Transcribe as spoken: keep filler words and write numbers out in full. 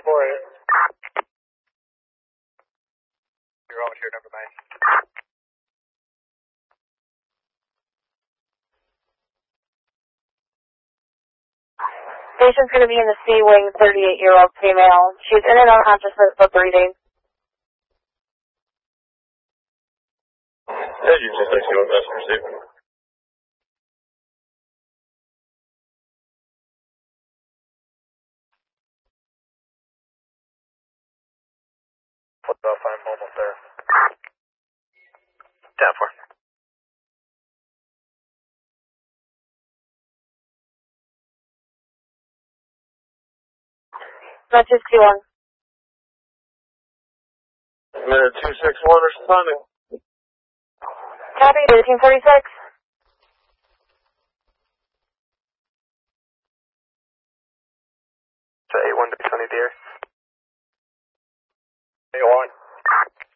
four eight. You're on here, number nine. Patient's going to be in the C-Wing, thirty-eight-year-old female. She's in and out of consciousness for three days. As you just like to go best receive. What about five almost there? ten four. That's just two one. Minute two six one responding. Copy, thirteen forty-six. To eight one to Sunny Deer. eight one.